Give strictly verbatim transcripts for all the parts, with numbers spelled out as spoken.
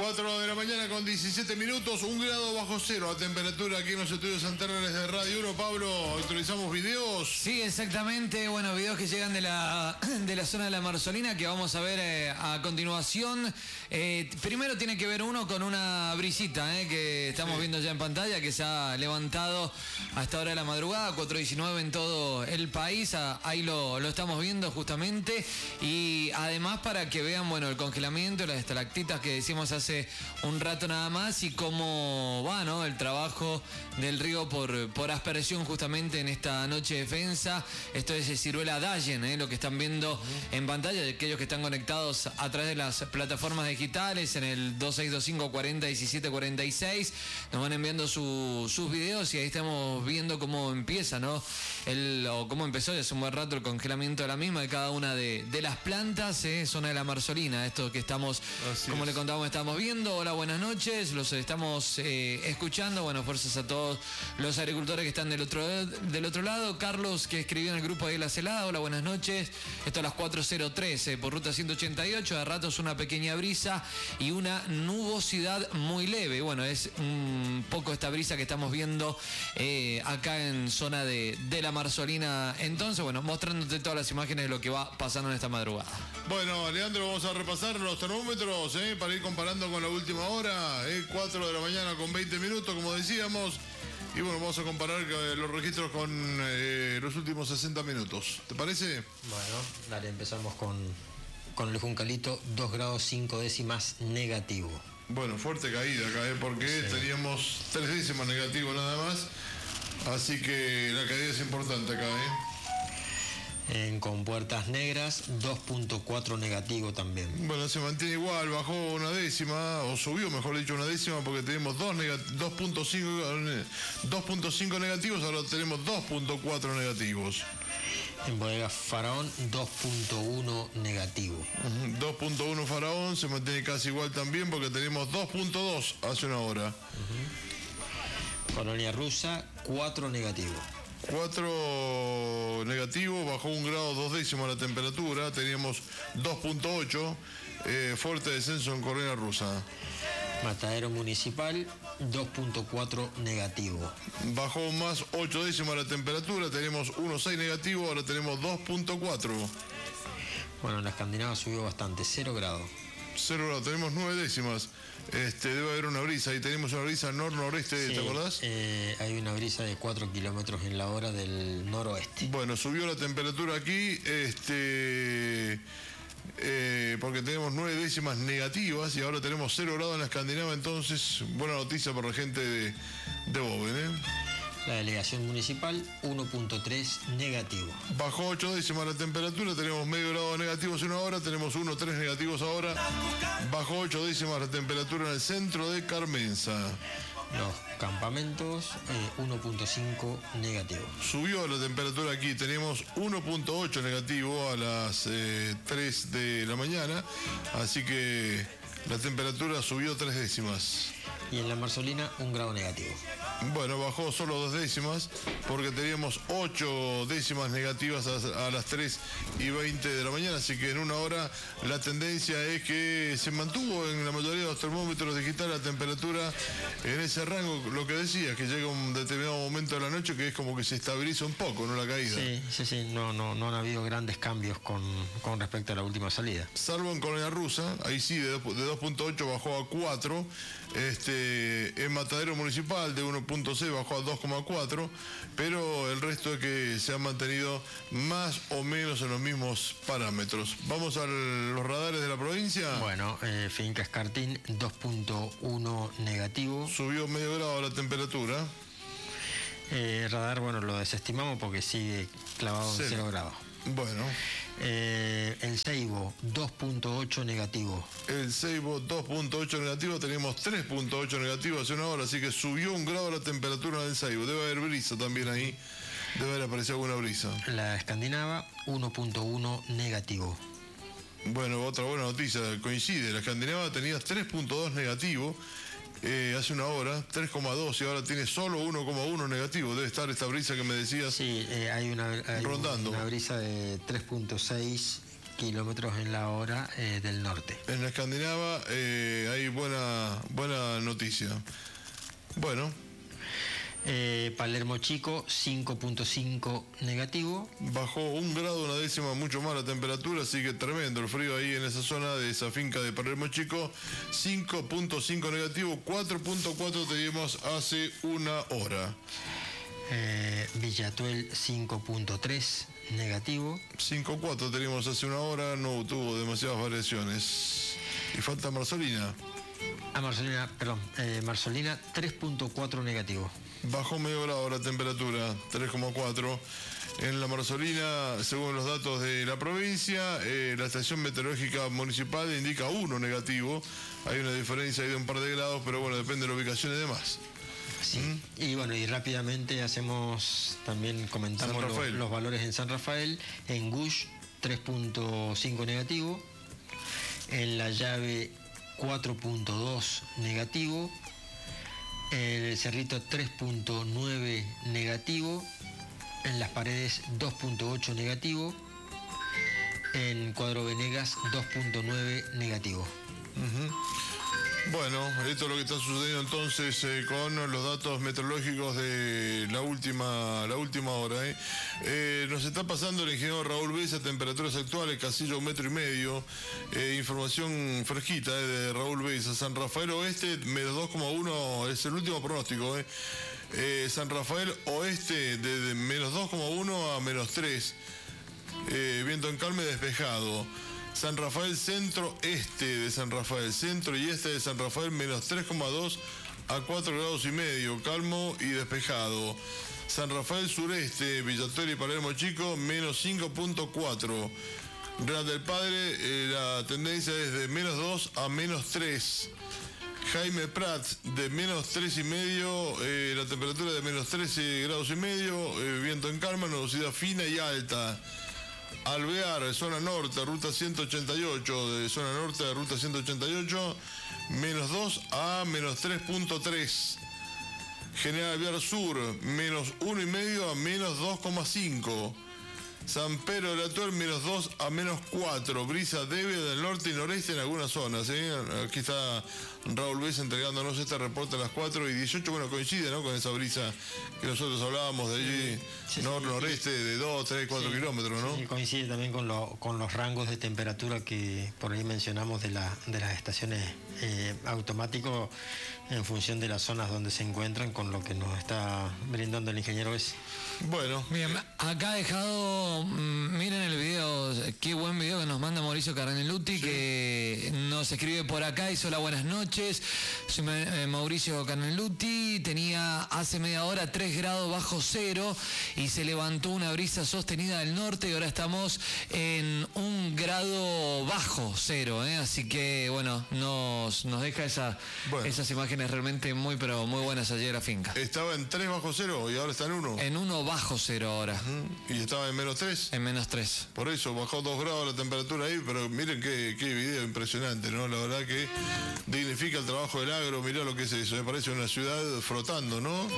cuatro de la mañana con diecisiete minutos, un grado bajo cero la temperatura aquí en los estudios centrales de Radio uno. Pablo, ¿actualizamos videos? Sí, exactamente. Bueno, videos que llegan de la, de la zona de la Marzolina que vamos a ver eh, a continuación. Eh, primero tiene que ver uno con una brisita eh, que estamos sí. viendo ya en pantalla, que se ha levantado a esta hora de la madrugada, cuatro diecinueve en todo el país. Ahí lo, lo estamos viendo justamente. Y además para que vean, bueno, el congelamiento, las estalactitas que decimos hace un rato nada más y cómo va, ¿no?, el trabajo del río por, por aspersión justamente en esta noche de defensa. Esto es Ciruela Dallen, ¿eh? Lo que están viendo uh-huh. en pantalla, aquellos que están conectados a través de las plataformas digitales en el dos seis dos cinco cuarenta diecisiete cuarenta y seis, nos van enviando su, sus videos y ahí estamos viendo cómo empieza, ¿no?, el, o cómo empezó ya hace un buen rato el congelamiento de la misma, de cada una de, de las plantas, ¿eh? Zona de la Marzolina, esto que estamos, Así como es. le contamos, estamos viendo. Hola, buenas noches, los estamos eh, escuchando. Bueno, fuerzas a todos los agricultores que están del otro, del otro lado. Carlos, que escribió en el grupo de La Celada. Hola, buenas noches. Esto a las cuatro cero tres eh, por ruta ciento ochenta y ocho. De ratos una pequeña brisa y una nubosidad muy leve. Bueno, es un poco esta brisa que estamos viendo eh, acá en zona de, de la Marzolina. Entonces, bueno, mostrándote todas las imágenes de lo que va pasando en esta madrugada. Bueno, Leandro, vamos a repasar los termómetros eh, para ir comparando con la última hora, eh, cuatro de la mañana con veinte minutos, como decíamos. Y bueno, vamos a comparar los registros con eh, los últimos sesenta minutos. ¿Te parece? Bueno, dale, empezamos con, con el Juncalito, dos grados cinco décimas negativo. Bueno, fuerte caída acá, eh, porque sí. teníamos tres décimas negativo nada más. Así que la caída es importante acá, ¿eh? En Compuertas Negras, dos punto cuatro negativo también. Bueno, se mantiene igual, bajó una décima, o subió, mejor dicho, una décima, porque tenemos dos punto cinco negativos, ahora tenemos dos punto cuatro negativos. En Bodega Faraón, dos punto uno negativo. Uh-huh. dos punto uno Faraón, se mantiene casi igual también, porque tenemos dos punto dos hace una hora. Uh-huh. Colonia Rusa, cuatro negativo. cuatro negativo, bajó un grado dos décimos la temperatura, teníamos dos punto ocho, eh, fuerte descenso en Colonia Rusa. Matadero Municipal, dos punto cuatro negativo. Bajó más ocho décimas la temperatura, tenemos uno punto seis negativo, ahora tenemos dos punto cuatro. Bueno, en la Escandinava subió bastante, cero grados. cero grados, tenemos nueve décimas. Este, debe haber una brisa, ahí tenemos una brisa nor-noreste, sí, ¿te acordás? Eh, hay una brisa de cuatro kilómetros en la hora del noroeste. Bueno, subió la temperatura aquí, este, eh, porque tenemos nueve décimas negativas y ahora tenemos cero grados en la Escandinava, entonces buena noticia para la gente de, de Boven, ¿eh? La delegación municipal, uno punto tres negativo. Bajó ocho décimas la temperatura, tenemos medio grado negativos en una hora, tenemos uno punto tres negativos ahora. Bajó ocho décimas la temperatura en el centro de Carmenza. Los campamentos, eh, uno punto cinco negativo. Subió la temperatura aquí, tenemos uno punto ocho negativo a las eh, tres de la mañana, así que la temperatura subió tres décimas. Y en la Marzolina, un grado negativo. Bueno, bajó solo dos décimas porque teníamos ocho décimas negativas a, a las tres y veinte de la mañana, así que en una hora la tendencia es que se mantuvo en la mayoría de los termómetros digitales la temperatura en ese rango, lo que decía, que llega un determinado momento de la noche que es como que se estabiliza un poco, ¿no?, la caída. Sí, sí, sí, no, no, no han habido grandes cambios con, con respecto a la última salida. Salvo en Colonia Rusa, ahí sí, de, de dos punto ocho bajó a cuatro, este, en Matadero Municipal de uno punto seis bajó a dos coma cuatro, pero el resto es que se han mantenido más o menos en los mismos parámetros. Vamos a los radares de la provincia. Bueno, eh, Finca Escartín, dos punto uno negativo. Subió medio grado la temperatura. Eh, radar, bueno, lo desestimamos porque sigue clavado en cero grados. Bueno. Eh, el Ceibo, dos punto ocho negativo. El Ceibo, dos punto ocho negativo, tenemos tres punto ocho negativo hace una hora, así que subió un grado la temperatura del Ceibo. Debe haber brisa también ahí, debe haber aparecido alguna brisa. La Escandinava, uno punto uno negativo. Bueno, otra buena noticia, coincide, la Escandinava tenía tres punto dos negativo eh, hace una hora, tres coma dos y ahora tiene solo uno coma uno negativo. Debe estar esta brisa que me decías. Sí, eh, hay, una, hay rondando. una brisa de tres punto seis kilómetros en la hora eh, del norte. En la Escandinava eh, hay buena, buena noticia. Bueno. Eh, Palermo Chico, cinco punto cinco negativo. Bajó un grado, una décima mucho más la temperatura, así que tremendo el frío ahí en esa zona de esa finca de Palermo Chico. cinco punto cinco negativo, cuatro punto cuatro teníamos hace una hora. Eh, Villatuel, cinco punto tres negativo. cinco punto cuatro teníamos hace una hora, no tuvo demasiadas variaciones. Y falta Marsolina. Ah, Marsolina, perdón, eh, Marsolina, tres punto cuatro negativo. Bajó medio grado la temperatura, tres coma cuatro. En la Marsolina, según los datos de la provincia, eh, la estación meteorológica municipal indica uno negativo. Hay una diferencia ahí de un par de grados, pero bueno, depende de la ubicación y demás. Sí, ¿Mm? Y bueno, y rápidamente hacemos, también comentamos los, los valores en San Rafael. En Gush, tres punto cinco negativo. En La Llave, cuatro punto dos negativo. En el Cerrito, tres punto nueve negativo. En Las Paredes, dos punto ocho negativo. En Cuadro Venegas, dos punto nueve negativo. Uh-huh. Bueno, esto es lo que está sucediendo entonces eh, con los datos meteorológicos de la última la última hora. ¿eh? Eh, nos está pasando el ingeniero Raúl Besa, temperaturas actuales, Casillo un metro y medio. Eh, información fresquita eh, de Raúl Besa. San Rafael Oeste, menos dos coma uno, es el último pronóstico. Eh. Eh, San Rafael Oeste, de, de menos dos coma uno a menos tres. Eh, viento en calma y despejado. San Rafael Centro, este de San Rafael, centro y este de San Rafael, menos tres coma dos a cuatro grados y medio, calmo y despejado. San Rafael Sureste, Villatuel y Palermo Chico, menos cinco punto cuatro. Real del Padre, eh, la tendencia es de menos dos a menos tres. Jaime Prat, de menos tres y medio, eh, la temperatura de menos trece grados y medio, eh, viento en calma, nubosidad fina y alta. Alvear, zona norte, ruta ciento ochenta y ocho, de zona norte de ruta ciento ochenta y ocho, menos dos a menos tres punto tres. General Alvear Sur, menos uno y medio a menos dos coma cinco. San Pedro de la Tuer, menos dos a menos cuatro. Brisa débil del norte y noreste en algunas zonas. ¿eh? Aquí está Raúl Besa entregándonos este reporte a las cuatro y dieciocho. Bueno, coincide, ¿no?, con esa brisa que nosotros hablábamos de allí, sí, nor, sí, noreste, de dos, tres, cuatro sí, kilómetros, ¿no? Sí, coincide también con, lo, con los rangos de temperatura que por ahí mencionamos de, la, de las estaciones eh, automáticos en función de las zonas donde se encuentran, con lo que nos está brindando el ingeniero Besa. Bueno, bien, acá ha dejado, miren el video, qué buen video que nos manda Mauricio Carnelutti, sí, que nos escribe por acá, hizo la buenas noches. Soy Mauricio Carnelutti, tenía hace media hora tres grados bajo cero y se levantó una brisa sostenida del norte y ahora estamos en un grado bajo cero, ¿eh? Así que bueno, nos, nos deja esa, bueno. esas imágenes realmente muy pero muy buenas allí de la finca. Estaba en tres bajo cero y ahora está en uno. En uno bajo cero ahora. Uh-huh. ¿Y estaba en menos tres? En menos tres. Por eso, bajó dos grados la temperatura ahí, pero miren qué, qué video impresionante, ¿no? La verdad que dignifica el trabajo del agro, mirá lo que es eso, me parece una ciudad flotando, ¿no?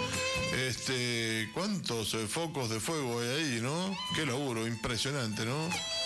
Este, ¿cuántos eh, focos de fuego hay ahí, no? Qué laburo, impresionante, ¿no?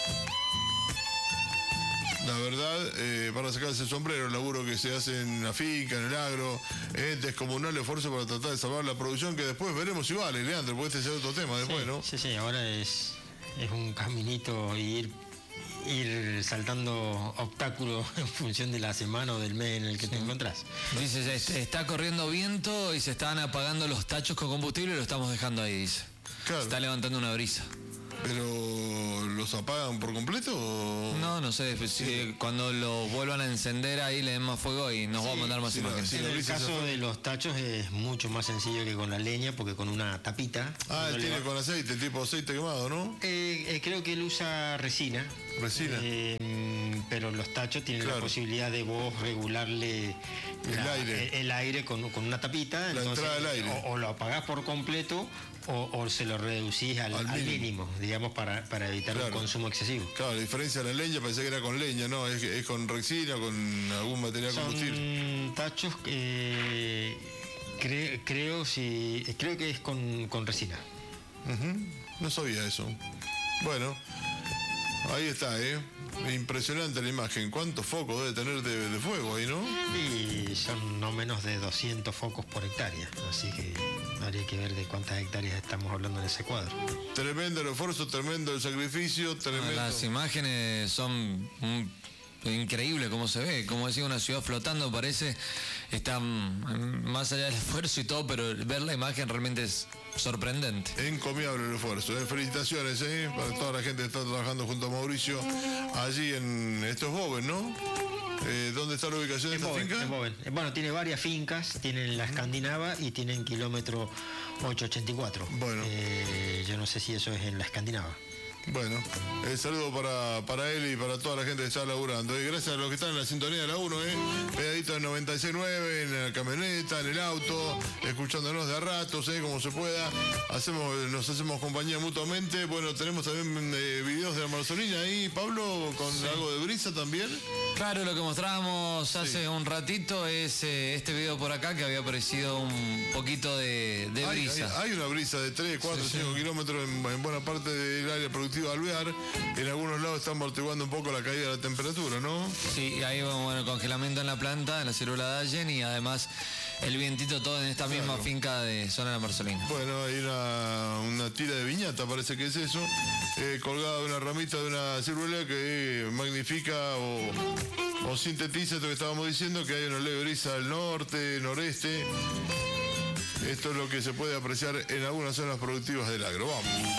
La verdad, eh, para sacarse el sombrero, el laburo que se hace en la finca, en el agro, eh, descomunal esfuerzo para tratar de salvar la producción, que después veremos si vale, Leandro, porque este es otro tema después, sí, ¿no? Sí, sí, ahora es, es un caminito y ir, ir saltando obstáculos en función de la semana o del mes en el que sí. te encontrás. Dice, está corriendo viento y se están apagando los tachos con combustible y lo estamos dejando ahí, dice. Claro. Se está levantando una brisa. ¿Pero los apagan por completo o...? No, no sé, sí. Cuando los vuelvan a encender ahí le den más fuego y nos sí, va a mandar más sí, imágenes. Sí, en el caso de los tachos es mucho más sencillo que con la leña, porque con una tapita... Ah, él tiene va... con aceite, tipo aceite quemado, ¿no? Eh, eh, creo que él usa resina. Resina. Eh, pero los tachos tienen claro. la posibilidad de vos regularle el la, aire, el, el aire con, con una tapita. La entonces, entrada del aire. O, o lo apagás por completo o, o se lo reducís al, al, mínimo. al mínimo, digamos, para, para evitar claro. un consumo excesivo. Claro, la diferencia de la leña, pensé que era con leña, no, es, es con resina, con algún material Son combustible. Tachos que cre, creo, si, creo que es con, con resina. Uh-huh. No sabía eso. Bueno. Ahí está, ¿eh? Impresionante la imagen. ¿Cuántos focos debe tener de, de fuego ahí, no? Y son no menos de doscientos focos por hectárea. Así que habría que ver de cuántas hectáreas estamos hablando en ese cuadro. Tremendo el esfuerzo, tremendo el sacrificio, tremendo. Las imágenes son un, increíble cómo se ve. Como decía, una ciudad flotando parece. Está más allá del esfuerzo y todo, pero ver la imagen realmente es sorprendente. Encomiable el esfuerzo. ¿eh? Felicitaciones ¿eh? para toda la gente que está trabajando junto a Mauricio allí en estos Boven, ¿no? Eh, ¿Dónde está la ubicación de esta Boven, finca? Boven. Bueno, tiene varias fincas, tienen la Escandinava y tienen kilómetro ochocientos ochenta y cuatro. Bueno. Eh, yo no sé si eso es en la Escandinava. Bueno, el saludo para, para él y para toda la gente que está laburando. Y gracias a los que están en la sintonía de la uno, ¿eh? Pegadito en noventa y seis punto nueve, en la camioneta, en el auto, escuchándonos de a ratos, ¿eh? Como se pueda. Hacemos, nos hacemos compañía mutuamente. Bueno, tenemos también eh, videos de la Marzolina ahí, Pablo, con sí. algo de brisa también. Claro, lo que mostrábamos hace sí. un ratito es eh, este video por acá que había aparecido un poquito de, de hay, brisa. Hay, hay una brisa de tres, cuatro, sí, cinco sí. kilómetros en, en buena parte del área productiva Alvear. En algunos lados está amortiguando un poco la caída de la temperatura, ¿no? Sí, hay bueno, congelamiento en la planta, en la célula de Allen y además el vientito todo en esta claro. misma finca de zona de la Marzolina. Bueno, hay una, una tira de viñata, parece que es eso, eh, colgada de una ramita de una ciruela que magnifica o, o sintetiza esto que estábamos diciendo, que hay una leve brisa al norte, noreste. Esto es lo que se puede apreciar en algunas zonas productivas del agro. Vamos.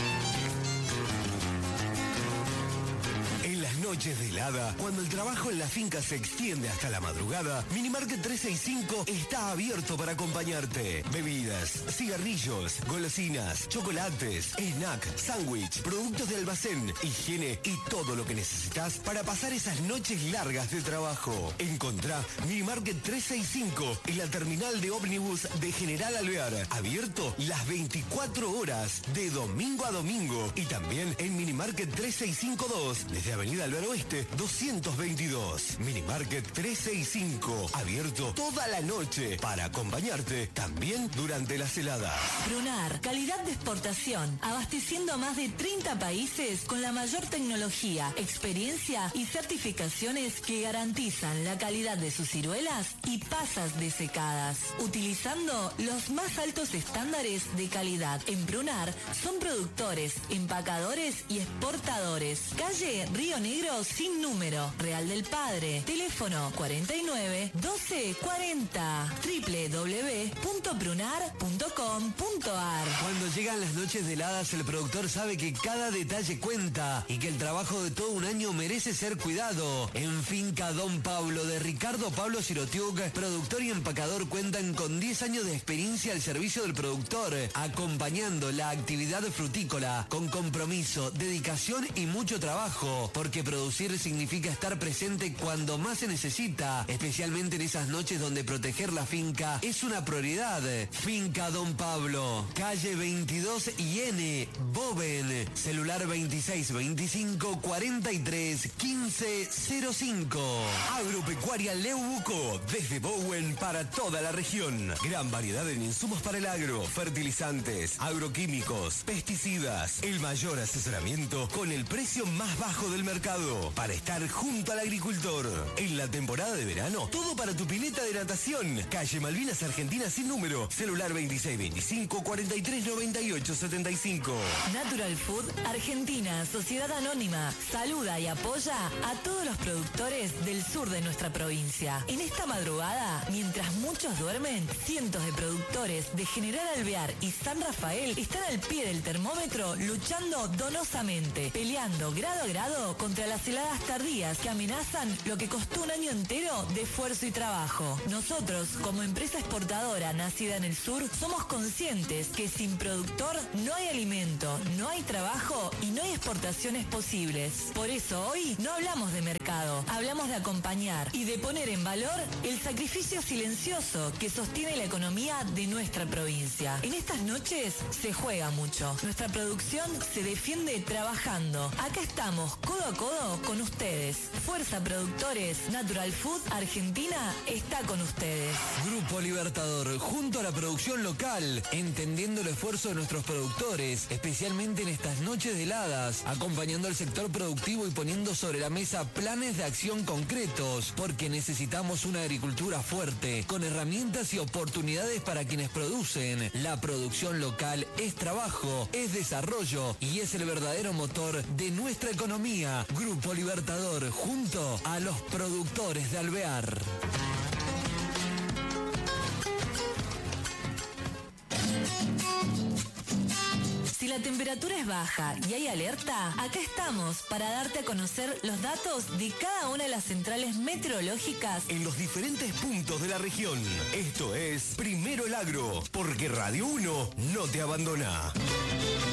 Noches de helada, cuando el trabajo en la finca se extiende hasta la madrugada, Minimarket trescientos sesenta y cinco está abierto para acompañarte. Bebidas, cigarrillos, golosinas, chocolates, snack, sándwich, productos de almacén, higiene y todo lo que necesitas para pasar esas noches largas de trabajo. Encontrá Minimarket trescientos sesenta y cinco en la terminal de ómnibus de General Alvear, abierto las veinticuatro horas de domingo a domingo, y también en Minimarket trescientos sesenta y cinco dos desde Avenida Alvear Oeste doscientos veintidós. Minimarket trescientos sesenta y cinco, abierto toda la noche para acompañarte también durante las heladas. Prunar, calidad de exportación, abasteciendo a más de treinta países con la mayor tecnología, experiencia y certificaciones que garantizan la calidad de sus ciruelas y pasas desecadas, utilizando los más altos estándares de calidad. En Prunar son productores, empacadores y exportadores. Calle Río Negro sin número, Real del Padre, teléfono cuarenta y nueve, doce, cuarenta, doble u doble u doble u punto prunar punto com punto a r. Cuando llegan las noches de heladas, el productor sabe que cada detalle cuenta y que el trabajo de todo un año merece ser cuidado. En Finca Don Pablo de Ricardo Pablo Sirotiuk, productor y empacador, cuentan con diez años de experiencia al servicio del productor, acompañando la actividad frutícola con compromiso, dedicación y mucho trabajo, porque producir significa estar presente cuando más se necesita, especialmente en esas noches donde proteger la finca es una prioridad. Finca Don Pablo, calle veintidós y N, Boven, celular veintiséis veinticinco cuarenta y tres quince cero cinco. Agropecuaria Leubuco, desde Bowen para toda la región. Gran variedad en insumos para el agro, fertilizantes, agroquímicos, pesticidas. El mayor asesoramiento con el precio más bajo del mercado para estar junto al agricultor. En la temporada de verano, todo para tu pileta de natación. Calle Malvinas Argentina sin número, celular veintiséis veinticinco cuarenta y tres noventa y ocho setenta y cinco. Natural Food Argentina, Sociedad Anónima, saluda y apoya a todos los productores del sur de nuestra provincia. En esta madrugada, mientras muchos duermen, cientos de productores de General Alvear y San Rafael están al pie del termómetro luchando donosamente, peleando grado a grado contra las heladas tardías que amenazan lo que costó un año entero de esfuerzo y trabajo. Nosotros, como empresa exportadora nacida en el sur, somos conscientes que sin productor no hay alimento, no hay trabajo y no hay exportaciones posibles. Por eso hoy no hablamos de mercado, hablamos de acompañar y de poner en valor el sacrificio silencioso que sostiene la economía de nuestra provincia. En estas noches se juega mucho. Nuestra producción se defiende trabajando. Acá estamos codo a codo uno con ustedes. Fuerza Productores, Natural Food Argentina está con ustedes. Grupo Libertador, junto a la producción local, entendiendo el esfuerzo de nuestros productores, especialmente en estas noches de heladas, acompañando al sector productivo y poniendo sobre la mesa planes de acción concretos, porque necesitamos una agricultura fuerte, con herramientas y oportunidades para quienes producen. La producción local es trabajo, es desarrollo y es el verdadero motor de nuestra economía. Grupo Libertador, junto a los productores de Alvear. Si la temperatura es baja y hay alerta, acá estamos para darte a conocer los datos de cada una de las centrales meteorológicas en los diferentes puntos de la región. Esto es Primero el Agro, porque Radio uno no te abandona.